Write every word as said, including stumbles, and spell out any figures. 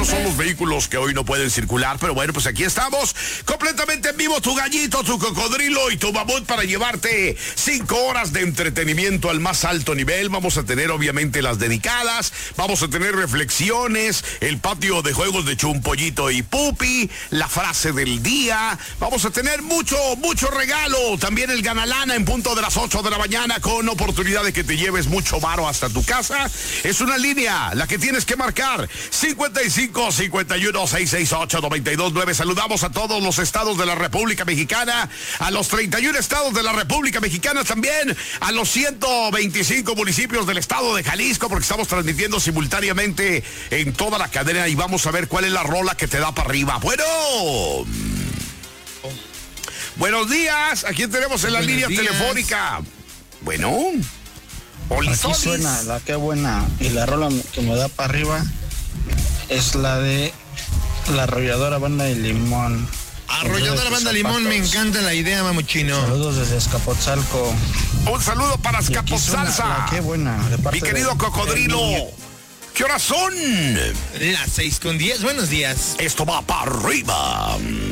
esos son los vehículos que hoy no pueden circular, pero bueno, pues aquí estamos, completamente en vivo, tu gallito, tu cocodrilo y tu mamut para llevarte cinco horas de entretenimiento al más alto nivel. Vamos a tener obviamente las dedicadas, vamos a tener reflexiones, el patio de juegos de Chumpollito y Pupi, la frase del día, vamos a tener mucho, mucho regalo, también el Ganalana en punto de las ocho de la mañana con oportunidad de que te lleves mucho varo hasta tu casa. Es una línea, la que tienes que marcar, cincuenta y cinco, cincuenta y uno, seiscientos sesenta y ocho, noventa y dos nueve. Saludamos a todos los estados de la República Mexicana, a los treinta y uno estados de la República Mexicana también, a los ciento veinticinco municipios del estado de Jalisco, porque estamos transmitiendo simultáneamente en toda la cadena y vamos a ver cuál es la rola que te da para arriba. Bueno, buenos días, ¿a quién tenemos en la línea telefónica? Bueno, aquí suena la que buena y la rola que me da para arriba es la de la arrolladora Banda de Limón. Arrolladora Banda de Limón, me encanta la idea, mamuchino. Saludos desde Azcapotzalco. Un saludo para Azcapotzalco. Qué buena. Mi querido de, cocodrilo. ¿Qué horas son? Las seis con diez, buenos días. Esto va para arriba.